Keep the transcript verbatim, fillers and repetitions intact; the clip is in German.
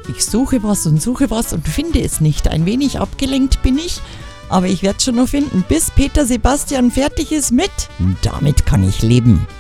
Ich suche was und suche was und finde es nicht. Ein wenig abgelenkt bin ich, aber ich werde es schon noch finden, bis Peter Sebastian fertig ist mit. Damit kann ich leben.